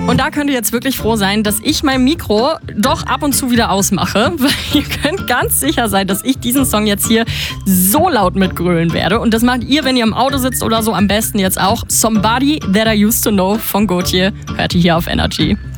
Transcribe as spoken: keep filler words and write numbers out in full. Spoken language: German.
Und da könnt ihr jetzt wirklich froh sein, dass ich mein Mikro doch ab und zu wieder ausmache. Weil ihr könnt ganz sicher sein, dass ich diesen Song jetzt hier so laut mitgrölen werde. Und das macht ihr, wenn ihr im Auto sitzt oder so, am besten jetzt auch. Somebody That I Used to Know von Gotye hört ihr hier auf Energy.